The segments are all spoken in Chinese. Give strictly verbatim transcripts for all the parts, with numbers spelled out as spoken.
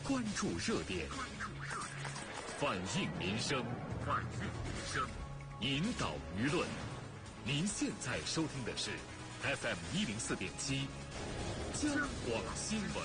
关注热点，反映民生，反映民生，引导舆论。您现在收听的是 F M 一零四点七江广新闻。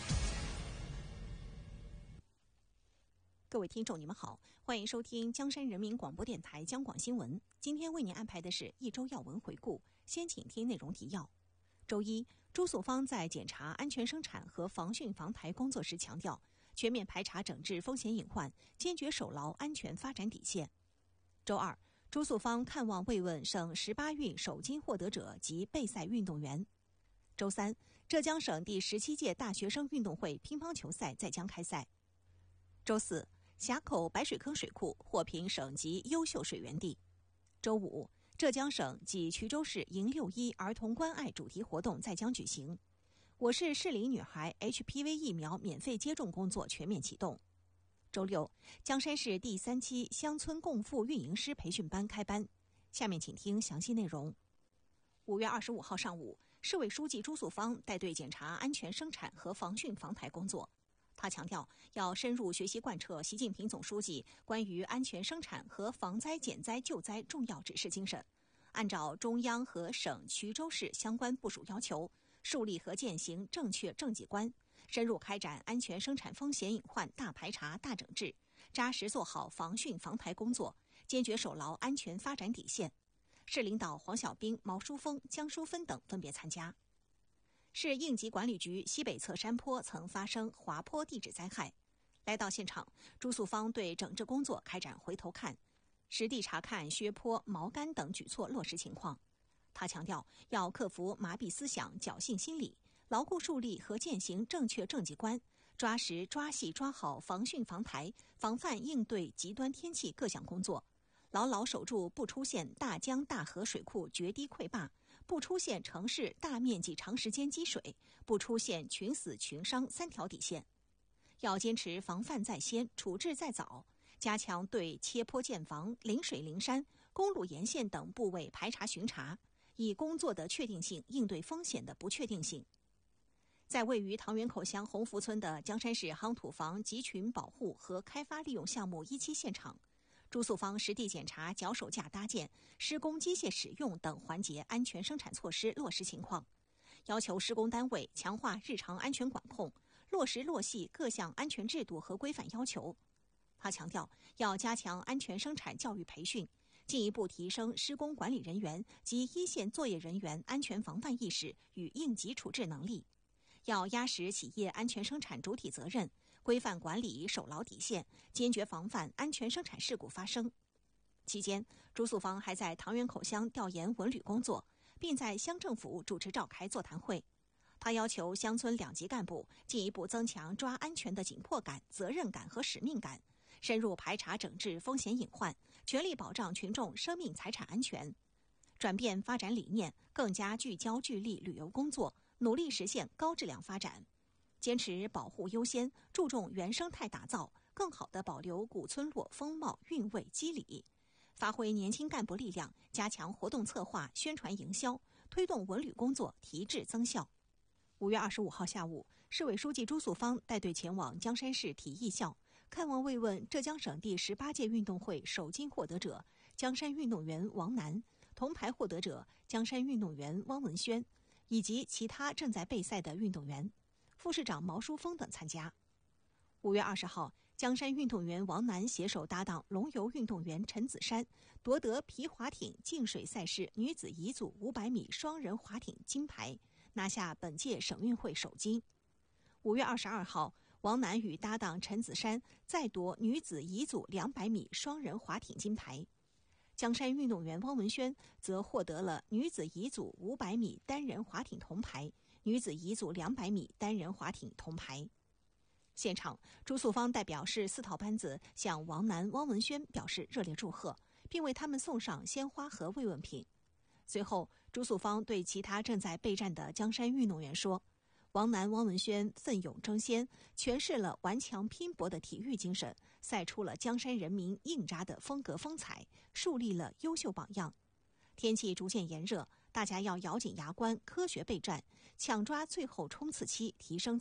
各位听众，你们好，欢迎收听江山人民广播电台江广新闻。今天为您安排的是一周要闻回顾，先请听内容提要。周一，朱素芳在检查安全生产和防汛防台工作时强调，全面排查整治风险隐患，坚决守牢安全发展底线。周二，朱素芳看望慰问省十八运首金获得者及备赛运动员。周三，浙江省第十七届大学生运动会乒乓球赛在江开赛。周四，峡口白水坑水库获评省级优秀水源地。周五，浙江省及衢州市迎六一儿童关爱主题活动在江举行。我市适龄女孩 H P V 疫苗免费接种工作全面启动。周六，江山市第三期乡村共富运营师培训班开班。下面请听详细内容。五月二十五号上午，市委书记朱素芳带队检查安全生产和防汛防台工作。他强调，要深入学习贯彻习近平总书记关于安全生产和防灾减灾救灾重要指示精神，按照中央和省衢州市相关部署要求，树立和践行正确政绩观，深入开展安全生产风险隐患大排查大整治，扎实做好防汛防台工作，坚决守牢安全发展底线。市领导黄晓兵、毛淑峰、江淑芬等分别参加。市应急管理局西北侧山坡曾发生滑坡地质灾害，来到现场，朱素芳对整治工作开展回头看，实地查看削坡、锚杆等举措落实情况。他强调，要克服麻痹思想、侥幸心理，牢固树立和践行正确政绩观，抓实抓细抓好防汛防台、防范应对极端天气各项工作，牢牢守住不出现大江大河水库决堤溃坝，不出现城市大面积长时间积水，不出现群死群伤三条底线。要坚持防范在先、处置在早，加强对切坡建房、临水临山、公路沿线等部位排查巡查，以工作的确定性应对风险的不确定性。在位于唐园口乡鸿福村的江山市夯土房集群保护和开发利用项目一期现场，朱素芳实地检查脚手架搭建、施工机械使用等环节安全生产措施落实情况，要求施工单位强化日常安全管控，落实落细各项安全制度和规范要求。他强调，要加强安全生产教育培训，进一步提升施工管理人员及一线作业人员安全防范意识与应急处置能力，要压实企业安全生产主体责任，规范管理守牢底线，坚决防范安全生产事故发生。期间，朱素芳还在唐园口乡调研文旅工作，并在乡政府主持召开座谈会。他要求乡村两级干部进一步增强抓安全的紧迫感、责任感和使命感，深入排查整治风险隐患，全力保障群众生命财产安全。转变发展理念，更加聚焦聚力旅游工作，努力实现高质量发展。坚持保护优先，注重原生态打造，更好地保留古村落风貌韵味肌理，发挥年轻干部力量，加强活动策划、宣传营销，推动文旅工作提质增效。五月二十五号下午，市委书记朱素芳带队前往江山市体艺校，看望慰问浙江省第十八届运动会首金获得者江山运动员王楠、铜牌获得者江山运动员汪文轩以及其他正在备赛的运动员。副市长毛淑峰等参加。五月二十号，江山运动员王楠携手搭档龙游运动员陈子珊，夺得皮划艇净水赛事女子乙组五百米双人划艇金牌，拿下本届省运会首金。五月二十二号，王楠与搭档陈子珊再夺女子乙组两百米双人划艇金牌。江山运动员汪文轩则获得了女子乙组五百米单人划艇铜牌，女子乙组两百米单人划艇铜牌。现场，朱素芳代表市四套班子向王楠、汪文轩表示热烈祝贺，并为他们送上鲜花和慰问品。随后，朱素芳对其他正在备战的江山运动员说，王楠、汪文轩奋勇争先，诠释了顽强拼搏的体育精神，赛出了江山人民硬扎的风格风采，树立了优秀榜样。天气逐渐炎热，大家要咬紧牙关，科学备战，抢抓最后冲刺期，提升